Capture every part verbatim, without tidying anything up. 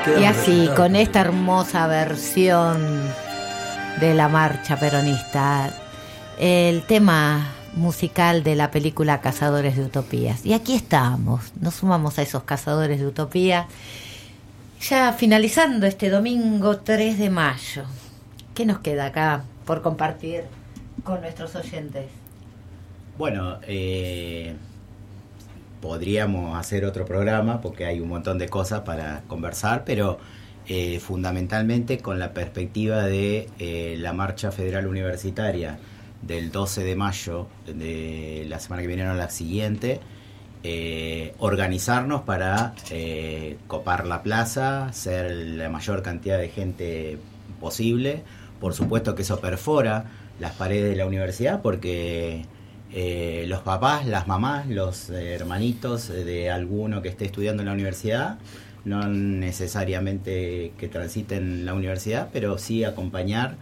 Y así, con esta hermosa versión de la marcha peronista, el tema musical de la película Cazadores de Utopías. Y aquí estamos, nos sumamos a esos cazadores de utopía, ya finalizando este domingo tres de mayo. ¿Qué nos queda acá por compartir con nuestros oyentes? Bueno, eh, podríamos hacer otro programa porque hay un montón de cosas para conversar, pero eh, fundamentalmente con la perspectiva de eh, la Marcha Federal Universitaria del doce de mayo, de la semana que viene o la siguiente, eh, organizarnos para eh, copar la plaza, ser la mayor cantidad de gente posible. Por supuesto que eso perfora las paredes de la universidad porque eh, los papás, las mamás, los eh, hermanitos de alguno que esté estudiando en la universidad, no necesariamente que transiten la universidad, pero sí acompañar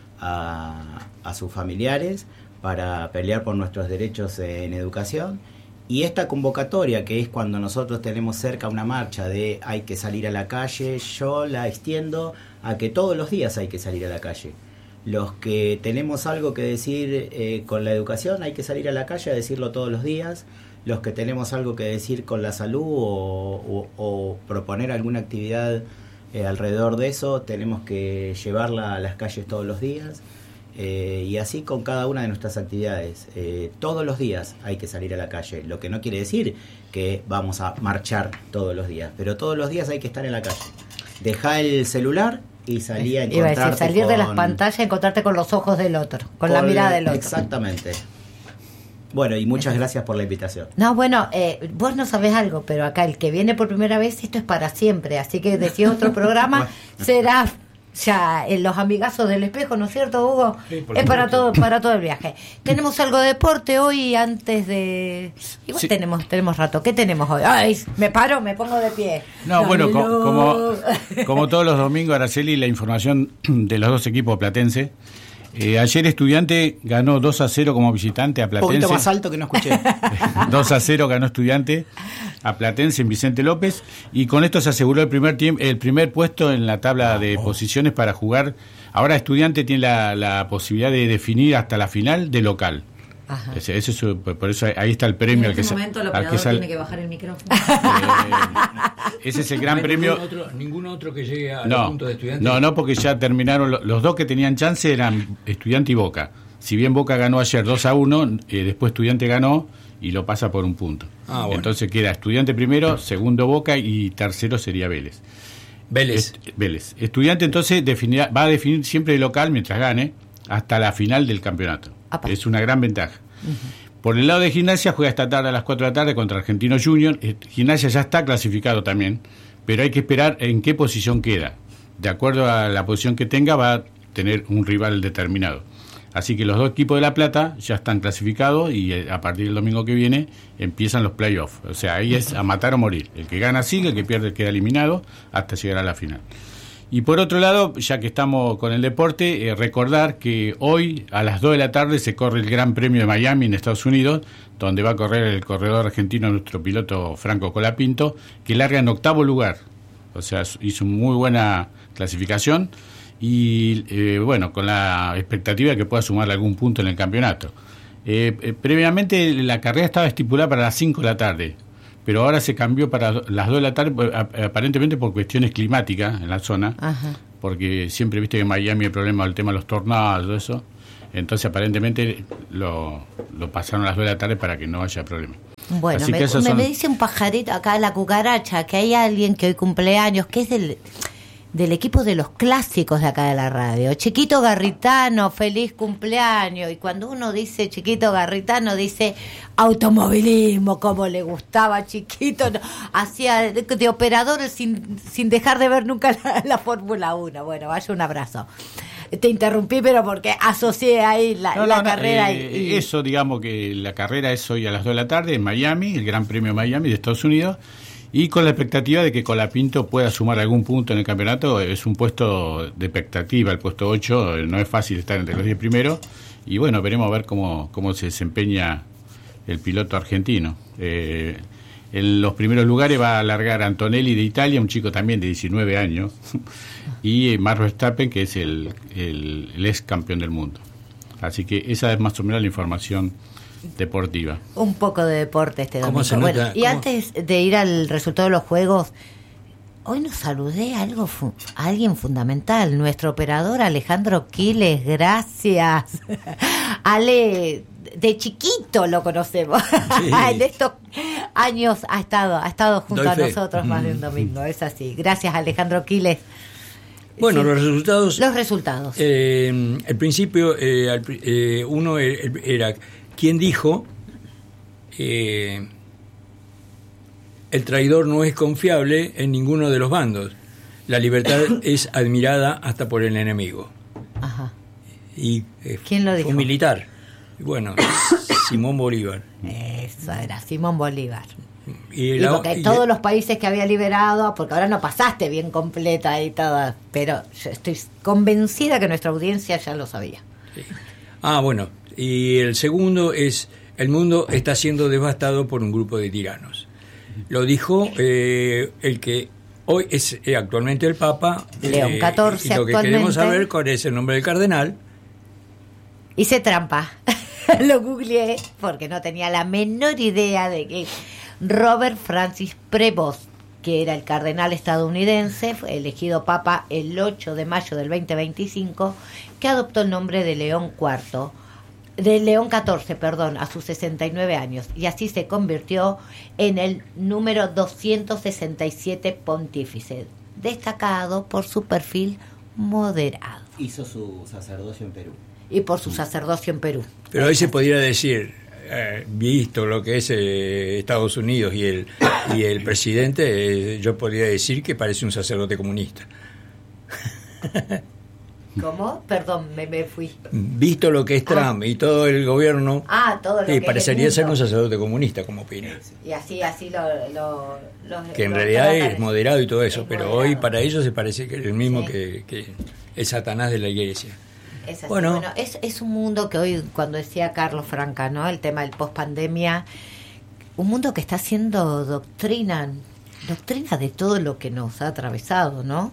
a, a sus familiares para pelear por nuestros derechos en educación. Y esta convocatoria, que es cuando nosotros tenemos cerca una marcha de hay que salir a la calle, yo la extiendo a que todos los días hay que salir a la calle. Los que tenemos algo que decir eh, con la educación, hay que salir a la calle a decirlo todos los días. Los que tenemos algo que decir con la salud o, o, o proponer alguna actividad eh, alrededor de eso, tenemos que llevarla a las calles todos los días. Eh, y así con cada una de nuestras actividades. Eh, todos los días hay que salir a la calle, lo que no quiere decir que vamos a marchar todos los días, pero todos los días hay que estar en la calle. Dejá el celular y salí a encontrarte. Iba a decir, salir con, de las pantallas y encontrarte con los ojos del otro, con, con la mirada del otro. Exactamente. Bueno, y muchas gracias por la invitación. No, bueno, eh, vos no sabés algo, pero acá el que viene por primera vez, esto es para siempre, así que decís otro programa, será ya en los amigazos del espejo, ¿no es cierto, Hugo? Sí, es para todo, para todo el viaje. Tenemos algo de deporte hoy antes de... Igual sí. tenemos tenemos rato. ¿Qué tenemos hoy? Ay, me paro, me pongo de pie. No, no bueno, co- como, como todos los domingos, Araceli, la información de los dos equipos platenses. Eh, ayer Estudiante ganó dos a cero como visitante a Platense. Un poquito más alto que no escuché. dos a cero ganó Estudiante a Platense en Vicente López, y con esto se aseguró el primer tiempo, el primer puesto en la tabla de posiciones para jugar. Ahora Estudiante tiene la, la posibilidad de definir hasta la final de local. Ajá. Ese, ese es, por eso ahí está el premio. En este al que momento el operador sal... tiene que bajar el micrófono. Eh, ese es el gran no premio. Ningún otro, ningún otro que llegue a no, los puntos de Estudiantes. No, no, porque ya terminaron. Los, los dos que tenían chance eran Estudiante y Boca. Si bien Boca ganó ayer dos a uno, eh, después Estudiante ganó y lo pasa por un punto. Ah, bueno. Entonces queda Estudiante primero, segundo Boca y tercero sería Vélez. Vélez. Est- Vélez. Estudiante entonces definirá, va a definir siempre el local mientras gane hasta la final del campeonato. Apa. Es una gran ventaja. Uh-huh. Por el lado de Gimnasia, juega esta tarde a las cuatro de la tarde contra Argentino Junior. Gimnasia ya está clasificado también, pero hay que esperar en qué posición queda. De acuerdo a la posición que tenga, va a tener un rival determinado. Así que los dos equipos de La Plata ya están clasificados y a partir del domingo que viene empiezan los playoffs. O sea, ahí es a matar o morir. El que gana sigue, el que pierde queda eliminado hasta llegar a la final. Y por otro lado, ya que estamos con el deporte, eh, recordar que hoy a las dos de la tarde se corre el Gran Premio de Miami en Estados Unidos, donde va a correr el corredor argentino, nuestro piloto Franco Colapinto, que larga en octavo lugar. O sea, hizo muy buena clasificación y, eh, bueno, con la expectativa de que pueda sumar algún punto en el campeonato. Eh, eh, previamente la carrera estaba estipulada para las cinco de la tarde, pero ahora se cambió para las dos de la tarde, aparentemente por cuestiones climáticas en la zona. Ajá. Porque siempre viste que en Miami hay problema del tema de los tornados, todo eso. Entonces aparentemente lo, lo pasaron a las dos de la tarde para que no haya problema. Bueno, Así me, me, son... me dice un pajarito acá, la cucaracha, que hay alguien que hoy cumpleaños, que es del... del equipo de los clásicos de acá de la radio. Chiquito Garritano, feliz cumpleaños. Y cuando uno dice Chiquito Garritano, dice automovilismo, como le gustaba a Chiquito. No, hacía de, de operador sin, sin dejar de ver nunca la, la Fórmula uno. Bueno, vaya un abrazo. Te interrumpí, pero porque asocié ahí la, no, la no, carrera. Eh, y, y... Eso, digamos que la carrera es hoy a las dos de la tarde en Miami, el Gran Premio de Miami de Estados Unidos. Y con la expectativa de que Colapinto pueda sumar algún punto en el campeonato. Es un puesto de expectativa, el puesto ocho, no es fácil estar entre los diez primeros. Y bueno, veremos a ver cómo, cómo se desempeña el piloto argentino. Eh, En los primeros lugares va a largar Antonelli de Italia, un chico también de diecinueve años, y Max Verstappen, que es el, el, el ex campeón del mundo. Así que esa es más o menos la información deportiva. Un poco de deporte este domingo. ¿Cómo se nota? Bueno, y ¿Cómo? Antes de ir al resultado de los juegos, hoy nos saludé a, algo fu- a alguien fundamental, nuestro operador Alejandro Quiles, gracias. Ale, de chiquito lo conocemos. Sí. En estos años ha estado, ha estado junto Doy a fe. nosotros más de un domingo, es así. Gracias, Alejandro Quiles. Bueno, sí. los resultados. Los resultados. Eh, al principio, eh, al, eh, uno era quien dijo: eh, el traidor no es confiable en ninguno de los bandos. La libertad es admirada hasta por el enemigo. Ajá. Y eh, ¿quién lo dijo? Un militar. Bueno, Simón Bolívar. Eso era, Simón Bolívar. Y, y la, porque y todos la, los países que había liberado, porque ahora no pasaste bien completa y todo, pero yo estoy convencida que nuestra audiencia ya lo sabía. Sí. Ah, bueno, y el segundo es: el mundo está siendo devastado por un grupo de tiranos. Lo dijo eh, el que hoy es eh, actualmente el Papa, León eh, catorce. Y lo que queremos saber cuál es el nombre del cardenal. Hice trampa, lo googleé porque no tenía la menor idea de que Robert Francis Prevost, que era el cardenal estadounidense, fue elegido papa el ocho de mayo del veinte veinticinco, que adoptó el nombre de León cuarto, de León catorce, perdón, a sus sesenta y nueve años, y así se convirtió en el número doscientos sesenta y siete pontífice, destacado por su perfil moderado. Hizo su sacerdocio en Perú. Y por su sacerdocio en Perú. Pero hoy se podría decir, eh, visto lo que es eh, Estados Unidos y el y el presidente, eh, yo podría decir que parece un sacerdote comunista. ¿Cómo? Perdón, me, me fui. Visto lo que es Trump ah. y todo el gobierno, ah, todo lo eh, que parecería es ser un sacerdote comunista, como opina. Y así, así lo, lo, lo que en lo realidad es moderado y todo eso, pero moderado. Hoy para ellos se parece que es el mismo sí. que, que el Satanás de la iglesia. Es así. Bueno, bueno es, es un mundo que hoy, cuando decía Carlos Franca, ¿no? El tema del post-pandemia, un mundo que está haciendo doctrina, doctrina de todo lo que nos ha atravesado, ¿no?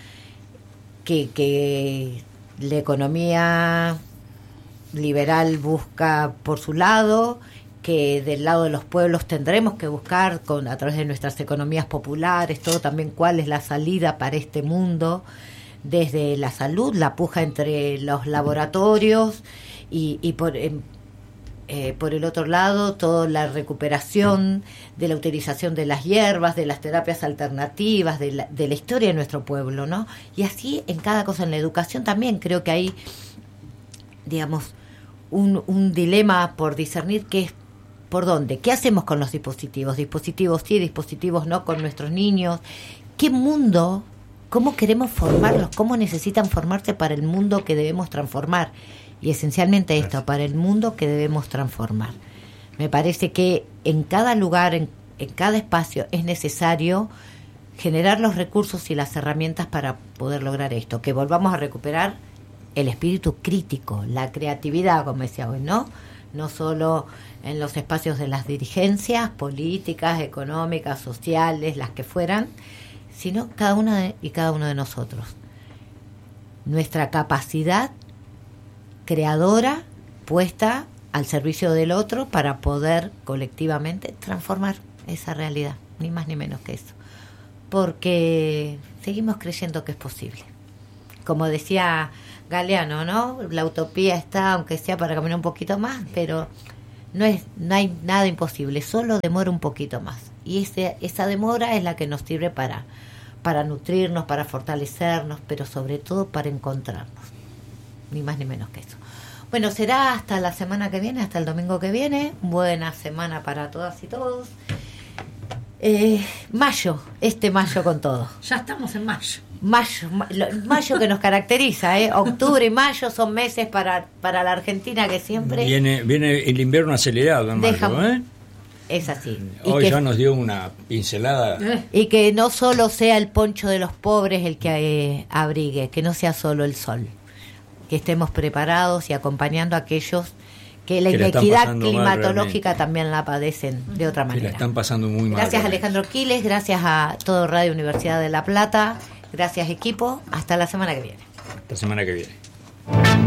Que, que la economía liberal busca por su lado, que del lado de los pueblos tendremos que buscar con a través de nuestras economías populares, todo también cuál es la salida para este mundo. Desde la salud, la puja entre los laboratorios y, y por, eh, eh, por el otro lado, toda la recuperación de la utilización de las hierbas, de las terapias alternativas, de la, de la historia de nuestro pueblo, ¿no? Y así en cada cosa, en la educación también creo que hay, digamos, un, un dilema por discernir qué es, por dónde, qué hacemos con los dispositivos, dispositivos sí, dispositivos no, con nuestros niños, qué mundo... ¿Cómo queremos formarlos? ¿Cómo necesitan formarse para el mundo que debemos transformar? Y esencialmente esto, para el mundo que debemos transformar. Me parece que en cada lugar, en, en cada espacio, es necesario generar los recursos y las herramientas para poder lograr esto. Que volvamos a recuperar el espíritu crítico, la creatividad, como decía hoy, ¿no? No solo en los espacios de las dirigencias políticas, económicas, sociales, las que fueran, sino cada una y cada uno de nosotros. Nuestra capacidad creadora puesta al servicio del otro para poder colectivamente transformar esa realidad, ni más ni menos que eso. Porque seguimos creyendo que es posible. Como decía Galeano, ¿no? La utopía está, aunque sea para caminar un poquito más, pero no es, no hay nada imposible, solo demora un poquito más. Y ese, esa demora es la que nos sirve para, para nutrirnos, para fortalecernos, pero sobre todo para encontrarnos. Ni más ni menos que eso. Bueno, será hasta la semana que viene, hasta el domingo que viene. Buena semana para todas y todos. Eh, mayo, este mayo con todo. Ya estamos en mayo. Mayo, mayo que nos caracteriza, ¿eh? Octubre y mayo son meses para, para la Argentina que siempre... Viene, viene el invierno acelerado en mayo, Deja, ¿eh? Es así. Hoy y ya que, nos dio una pincelada. Y que no solo sea el poncho de los pobres el que eh, abrigue, que no sea solo el sol. Que estemos preparados y acompañando a aquellos que la que la inequidad climatológica también la padecen de otra manera. Que la están pasando muy mal. Gracias Alejandro Quiles, gracias a todo Radio Universidad de La Plata, gracias equipo, hasta la semana que viene. Hasta la semana que viene.